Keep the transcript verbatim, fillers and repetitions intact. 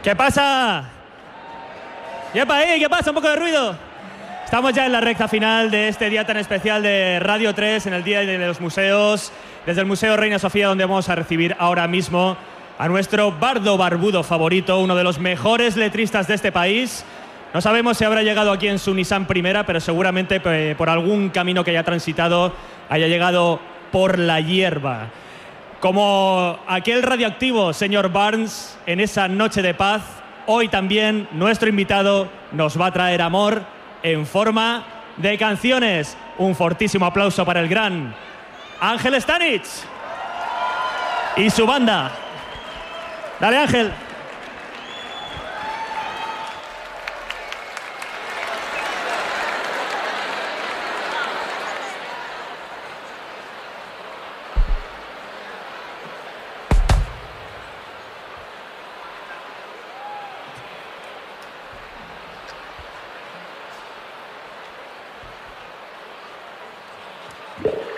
¿Qué pasa? ¡Yepa ahí! ¿Qué pasa? Un poco de ruido. Estamos ya en la recta final de este día tan especial de Radio tres, en el Día de los Museos, desde el Museo Reina Sofía, donde vamos a recibir ahora mismo a nuestro bardo barbudo favorito, uno de los mejores letristas de este país. No sabemos si habrá llegado aquí en su Nissan Primera, pero seguramente eh, por algún camino que haya transitado haya llegado por la hierba. Como aquel radioactivo señor Barnes en esa noche de paz, hoy también nuestro invitado nos va a traer amor en forma de canciones. Un fortísimo aplauso para el gran Ángel Stanich y su banda. Dale, Ángel. Yeah.